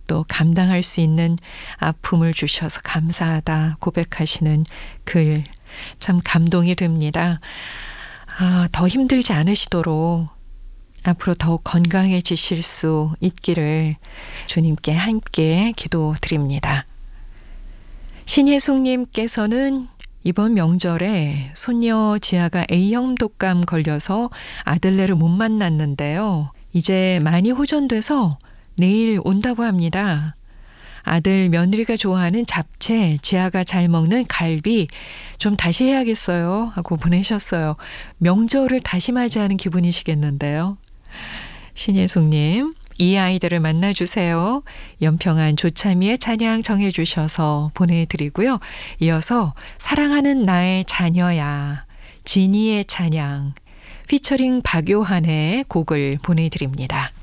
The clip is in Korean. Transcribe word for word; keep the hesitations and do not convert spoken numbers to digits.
또 감당할 수 있는 아픔을 주셔서 감사하다 고백하시는 글 참 감동이 됩니다. 아, 더 힘들지 않으시도록 앞으로 더욱 건강해지실 수 있기를 주님께 함께 기도드립니다. 신혜숙님께서는 이번 명절에 손녀 지아가 A형 독감 걸려서 아들네를 못 만났는데요. 이제 많이 호전돼서 내일 온다고 합니다. 아들 며느리가 좋아하는 잡채, 지아가 잘 먹는 갈비 좀 다시 해야겠어요 하고 보내셨어요. 명절을 다시 맞이하는 기분이시겠는데요. 신예숙님, 이 아이들을 만나주세요. 연평안 조차미의 찬양 정해주셔서 보내드리고요. 이어서 사랑하는 나의 자녀야, 지니의 찬양, 피처링 박요한의 곡을 보내드립니다.